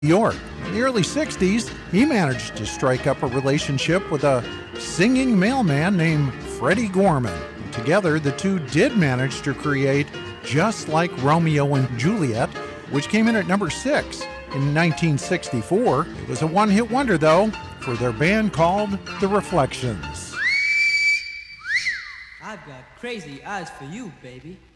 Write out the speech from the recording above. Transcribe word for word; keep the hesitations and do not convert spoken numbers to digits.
York. In the early sixties, he managed to strike up a relationship with a singing mailman named Freddie Gorman. Together, the two did manage to create Just Like Romeo and Juliet, which came in at number six in nineteen sixty-four. It was a one-hit wonder, though, for their band called The Reflections. I've got crazy eyes for you, baby.